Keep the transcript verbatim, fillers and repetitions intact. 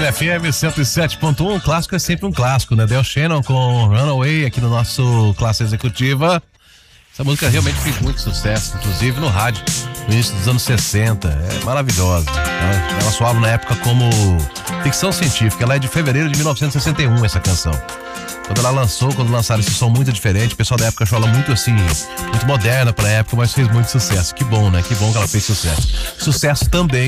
Ativa F M cento e sete ponto um, clássico é sempre um clássico, né? Del Shannon com Runaway aqui no nosso Classe Executiva. Essa música realmente fez muito sucesso, inclusive no rádio, no início dos anos sessenta. É maravilhosa. Ela, ela soava na época como ficção científica. Ela é de fevereiro de mil novecentos e sessenta e um, essa canção. Quando ela lançou, quando lançaram esse som muito diferente, o pessoal da época achou ela muito assim, muito moderna pra época, mas fez muito sucesso. Que bom, né? Que bom que ela fez sucesso. Sucesso também